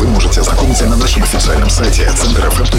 вы можете ознакомиться на нашем официальном сайте centerfm.ru.